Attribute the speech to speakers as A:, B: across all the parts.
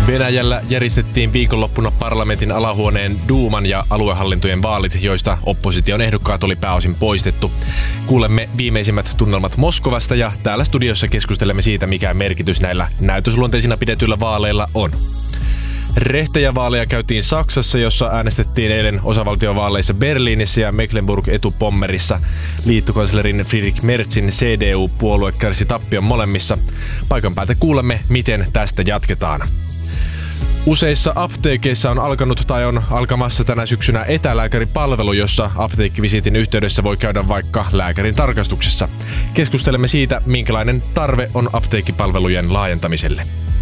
A: Venäjällä järjestettiin viikonloppuna parlamentin alahuoneen Duuman ja aluehallintojen vaalit, joista opposition ehdokkaat oli pääosin poistettu. Kuulemme viimeisimmät tunnelmat Moskovasta ja täällä studiossa keskustelemme siitä, mikä merkitys näillä näytösluonteisina pidetyillä vaaleilla on. Rehtejä vaaleja käytiin Saksassa, jossa äänestettiin eilen osavaltiovaaleissa Berliinissä ja Mecklenburg-Etupommerissa. Liittokanslerin Friedrich Merzin CDU-puolue kärsi tappion molemmissa. Paikan päältä kuulemme, miten tästä jatketaan. Useissa apteekeissa on alkanut tai on alkamassa tänä syksynä etälääkäripalvelu, jossa apteekkivisiitin yhteydessä voi käydä vaikka lääkärin tarkastuksessa. Keskustelemme siitä, minkälainen tarve on apteekkipalvelujen laajentamiselle.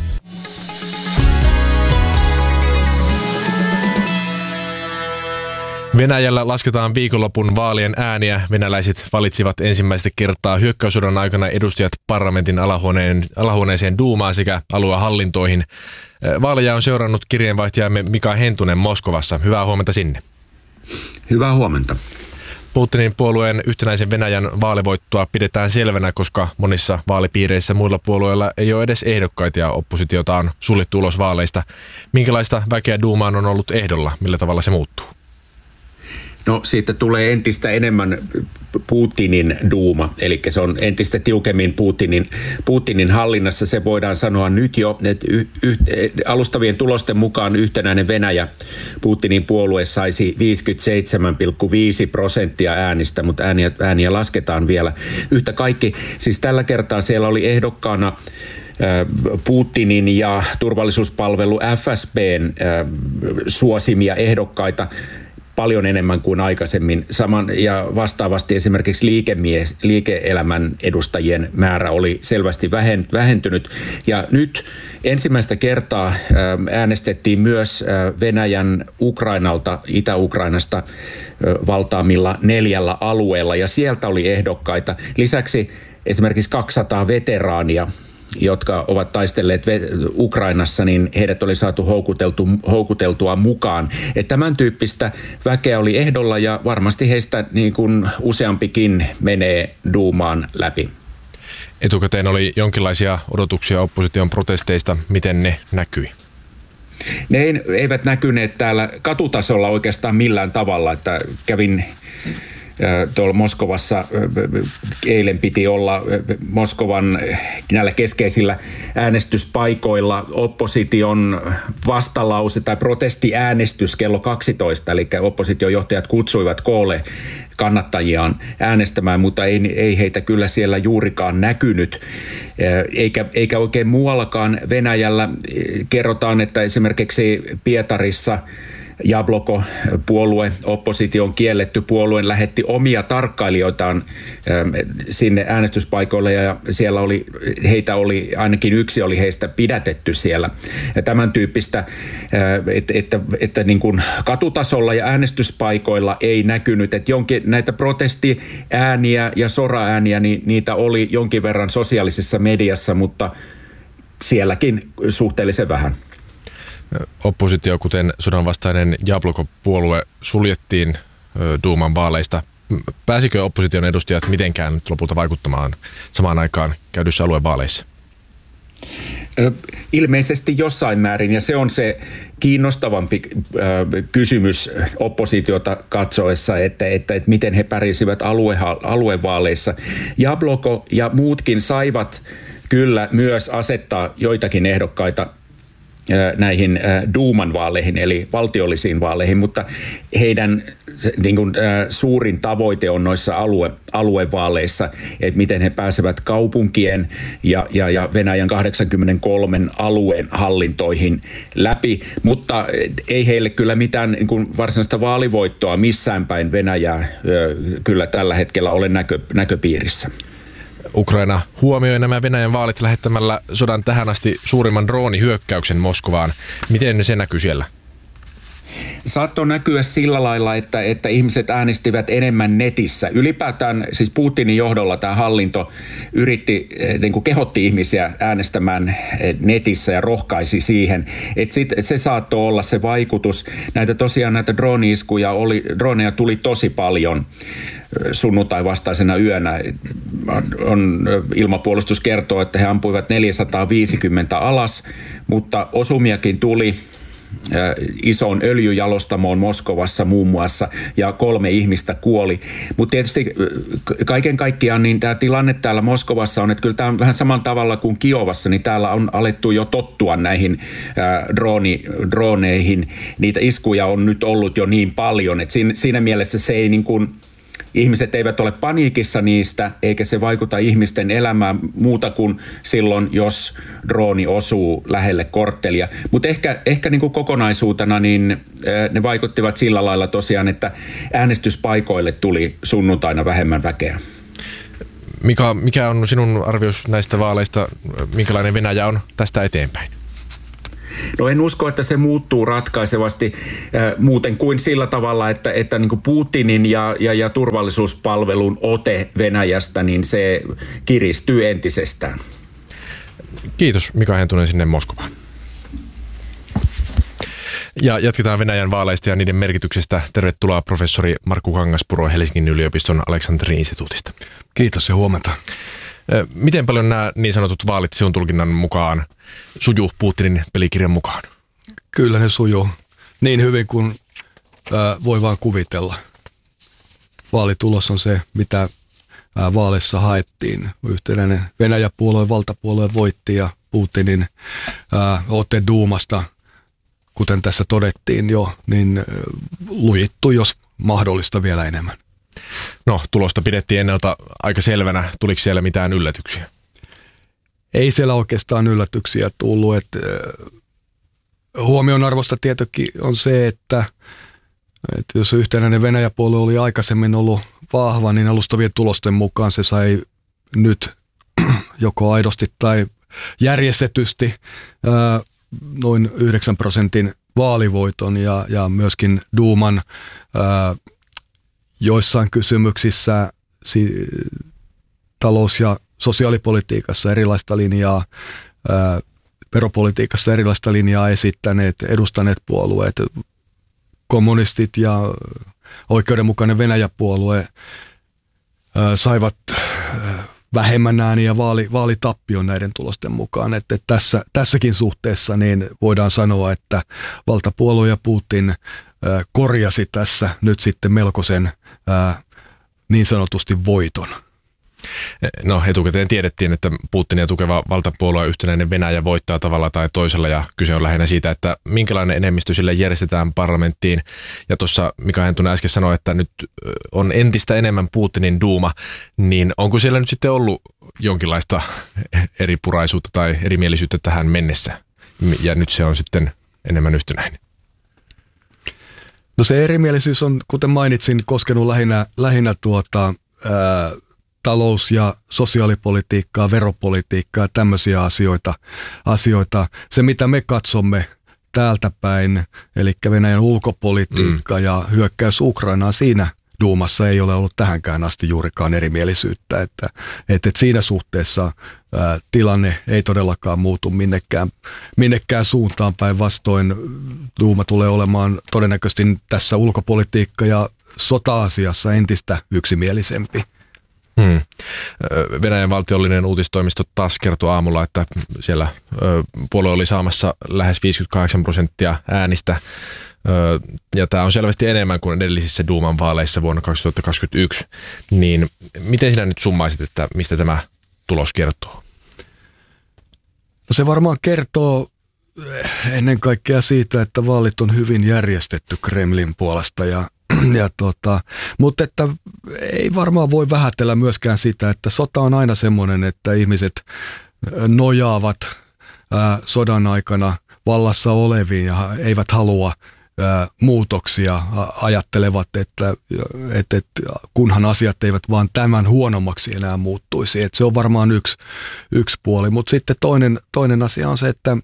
A: Venäjällä lasketaan viikonlopun vaalien ääniä. Venäläiset valitsivat ensimmäistä kertaa hyökkäyssodan aikana edustajat parlamentin alahuoneeseen Duumaan sekä aluehallintoihin. Vaaleja on seurannut kirjeenvaihtajamme Mika Hentunen Moskovassa. Hyvää huomenta sinne.
B: Hyvää huomenta.
A: Putinin puolueen Yhtenäisen Venäjän vaalivoittoa pidetään selvänä, koska monissa vaalipiireissä muilla puolueilla ei ole edes ehdokkaita ja oppositiota on suljettu ulos vaaleista. Minkälaista väkeä Duumaan on ollut ehdolla? Millä tavalla se muuttuu?
B: No siitä tulee entistä enemmän Putinin duuma, eli se on entistä tiukemmin Putinin hallinnassa. Se voidaan sanoa nyt jo, että alustavien tulosten mukaan Yhtenäinen Venäjä Putinin puolue saisi 57,5% äänistä, mutta ääniä lasketaan vielä. Yhtä kaikki, siis tällä kertaa siellä oli ehdokkaana Putinin ja turvallisuuspalvelu FSB:n suosimia ehdokkaita paljon enemmän kuin aikaisemmin. Ja vastaavasti esimerkiksi liike-elämän edustajien määrä oli selvästi vähentynyt. Ja nyt ensimmäistä kertaa äänestettiin myös Venäjän Ukrainalta, Itä-Ukrainasta valtaamilla 4 alueella, ja sieltä oli ehdokkaita. Lisäksi esimerkiksi 200 veteraania, jotka ovat taistelleet Ukrainassa, niin heidät oli saatu houkuteltua mukaan. Että tämän tyyppistä väkeä oli ehdolla ja varmasti heistä niin kuin useampikin menee Duumaan läpi.
A: Etukäteen oli jonkinlaisia odotuksia opposition protesteista. Miten ne näkyi?
B: Ne eivät näkyneet täällä katutasolla oikeastaan millään tavalla, että kävin tuolla Moskovassa eilen piti olla Moskovan näillä keskeisillä äänestyspaikoilla opposition vastalause tai protestiäänestys kello 12, eli oppositiojohtajat kutsuivat koolle kannattajiaan äänestämään, mutta ei heitä kyllä siellä juurikaan näkynyt. Eikä oikein muuallakaan Venäjällä. Kerrotaan, että esimerkiksi Pietarissa Jabloko-puolue, opposition kielletty puolue, lähetti omia tarkkailijoitaan sinne äänestyspaikoille, ja siellä ainakin yksi oli heistä pidätetty siellä. Ja tämän tyyppistä, että niin kuin katutasolla ja äänestyspaikoilla ei näkynyt, että näitä protestiääniä ja soraääniä, niin niitä oli jonkin verran sosiaalisessa mediassa, mutta sielläkin suhteellisen vähän.
A: Oppositio, kuten sodanvastainen Jabloko-puolue, suljettiin Duuman vaaleista. Pääsikö opposition edustajat mitenkään nyt lopulta vaikuttamaan samaan aikaan käydyssä aluevaaleissa?
B: Ilmeisesti jossain määrin, ja se on se kiinnostavampi kysymys oppositiota katsoessa, että miten he pärjäsivät aluevaaleissa. Jabloko ja muutkin saivat kyllä myös asettaa joitakin ehdokkaita näihin Duuman vaaleihin, eli valtiollisiin vaaleihin, mutta heidän niin kuin, suurin tavoite on noissa aluevaaleissa, että miten he pääsevät kaupunkien ja Venäjän 83 alueen hallintoihin läpi, mutta ei heille kyllä mitään niin kuin varsinaista vaalivoittoa missään päin Venäjää kyllä tällä hetkellä ole näköpiirissä.
A: Ukraina huomioi nämä Venäjän vaalit lähettämällä sodan tähän asti suurimman droonihyökkäyksen Moskovaan. Miten se näkyy siellä?
B: Saattoi näkyä sillä lailla, että ihmiset äänestivät enemmän netissä. Ylipäätään siis Putinin johdolla tämä hallinto kehotti ihmisiä äänestämään netissä ja rohkaisi siihen. Se saattoi olla se vaikutus. Näitä droone-iskuja droneja tuli tosi paljon. sunnuntai vastaisena yönä. Ilmapuolustus kertoo, että he ampuivat 450 alas, mutta osumiakin tuli isoon öljyjalostamoon Moskovassa muun muassa, ja 3 ihmistä kuoli. Mutta tietysti kaiken kaikkiaan niin tämä tilanne täällä Moskovassa on, että kyllä tämä on vähän samalla tavalla kuin Kiovassa, niin täällä on alettu jo tottua näihin droneihin. Niitä iskuja on nyt ollut jo niin paljon, että siinä mielessä se ei niin kuin, ihmiset eivät ole paniikissa niistä, eikä se vaikuta ihmisten elämään muuta kuin silloin, jos drooni osuu lähelle korttelia. Mutta ehkä niin kuin kokonaisuutena niin ne vaikuttivat sillä lailla tosiaan, että äänestyspaikoille tuli sunnuntaina vähemmän väkeä.
A: Mikä on sinun arvios näistä vaaleista? Minkälainen Venäjä on tästä eteenpäin?
B: No en usko, että se muuttuu ratkaisevasti muuten kuin sillä tavalla, että niin kuin Putinin ja turvallisuuspalvelun ote Venäjästä, niin se kiristyy entisestään.
A: Kiitos Mika Hentunen sinne Moskovaan. Ja jatketaan Venäjän vaaleista ja niiden merkityksestä. Tervetuloa professori Markku Kangaspuro Helsingin yliopiston Aleksanteri-instituutista.
C: Kiitos ja huomenta.
A: Miten paljon nämä niin sanotut vaalit sinun tulkinnan mukaan sujuu Putinin pelikirjan mukaan?
C: Kyllä ne sujuu niin hyvin kuin voi vaan kuvitella. Vaalitulos on se, mitä vaaleissa haettiin. Yhtenäinen Venäjä-puolue, valtapuolue voitti ja Putinin ote Duumasta, kuten tässä todettiin jo, niin lujittu, jos mahdollista vielä enemmän.
A: No, tulosta pidettiin ennalta aika selvänä. Tuliko siellä mitään yllätyksiä?
C: Ei siellä oikeastaan yllätyksiä tullut. Huomionarvoista tietenkin on se, että jos yhtenäinen Venäjä-puolue oli aikaisemmin ollut vahva, niin alustavien tulosten mukaan se sai nyt joko aidosti tai järjestetysti noin 9% vaalivoiton ja myöskin Duuman joissain kysymyksissä talous- ja sosiaalipolitiikassa erilaista linjaa, veropolitiikassa erilaista linjaa edustaneet puolueet, kommunistit ja oikeudenmukainen Venäjä-puolue saivat vähemmän ääniä vaalitappion näiden tulosten mukaan. Että tässäkin suhteessa niin voidaan sanoa, että valtapuolue ja Putin korjasi tässä nyt sitten melkoisen niin sanotusti voiton.
A: No, etukäteen tiedettiin, että Putinia tukeva valtapuolue yhtenäinen Venäjä voittaa tavalla tai toisella, ja kyse on lähinnä siitä, että minkälainen enemmistö sille järjestetään parlamenttiin. Ja tuossa Mika Hentunen äsken sanoi, että nyt on entistä enemmän Putinin duuma, niin onko siellä nyt sitten ollut jonkinlaista eripuraisuutta tai erimielisyyttä tähän mennessä, ja nyt se on sitten enemmän yhtenäinen?
C: No se erimielisyys on, kuten mainitsin, koskenut lähinnä talous- ja sosiaalipolitiikkaa, veropolitiikkaa, tämmöisiä asioita. Se, mitä me katsomme täältä päin, eli Venäjän ulkopolitiikka ja hyökkäys Ukrainaan, siinä Duumassa ei ole ollut tähänkään asti juurikaan erimielisyyttä. Että siinä suhteessa tilanne ei todellakaan muutu minnekään suuntaan, päinvastoin. Duuma tulee olemaan todennäköisesti tässä ulkopolitiikka- ja sota-asiassa entistä yksimielisempi.
A: Venäjän valtiollinen uutistoimisto TASS kertoi aamulla, että siellä puolue oli saamassa lähes 58% äänistä. Ja tämä on selvästi enemmän kuin edellisissä Duuman vaaleissa vuonna 2021. Niin miten sinä nyt summaisit, että mistä tämä tulos kertoo?
C: No se varmaan kertoo ennen kaikkea siitä, että vaalit on hyvin järjestetty Kremlin puolesta mutta että ei varmaan voi vähätellä myöskään sitä, että sota on aina semmoinen, että ihmiset nojaavat sodan aikana vallassa oleviin ja eivät halua muutoksia, ajattelevat, että kunhan asiat eivät vaan tämän huonommaksi enää muuttuisi. Että se on varmaan yksi puoli, mutta sitten toinen asia on se, että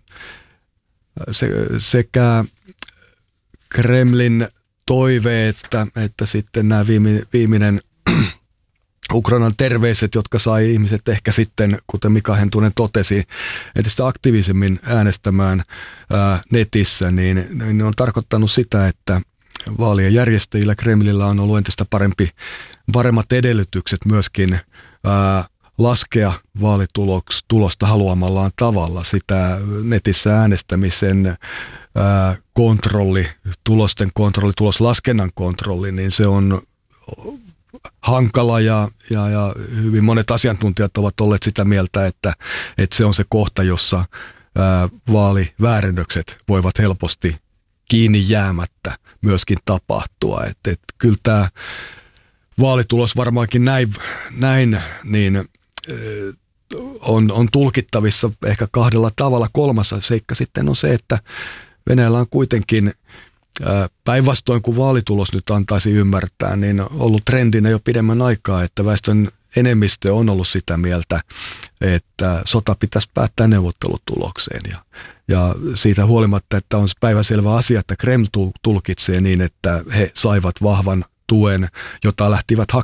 C: sekä Kremlin toive, että sitten nämä viimeinen Ukrainan terveiset, jotka sai ihmiset ehkä sitten, kuten Mika Hentunen totesi, entistä aktiivisemmin äänestämään netissä, niin on tarkoittanut sitä, vaalien järjestäjillä Kremlillä on ollut entistä paremmat edellytykset myöskin laskea vaalitulosta haluamallaan tavalla. Sitä netissä äänestämisen kontrolli, tulosten kontrolli, tuloslaskennan kontrolli, niin se on hankala ja hyvin monet asiantuntijat ovat olleet sitä mieltä, että se on se kohta, jossa vaaliväärennökset voivat helposti kiinni jäämättä myöskin tapahtua. Et kyllä tämä vaalitulos varmaankin näin niin on tulkittavissa ehkä kahdella tavalla. Kolmas seikka sitten on se, että Venäjällä on kuitenkin päinvastoin kuin vaalitulos nyt antaisi ymmärtää, niin on ollut trendinä jo pidemmän aikaa, että väestön enemmistö on ollut sitä mieltä, että sota pitäisi päättää neuvottelutulokseen. Ja siitä huolimatta, että on päivänselvä asia, että Kreml tulkitsee niin, että he saivat vahvan tuen, jota lähtivät hakemaan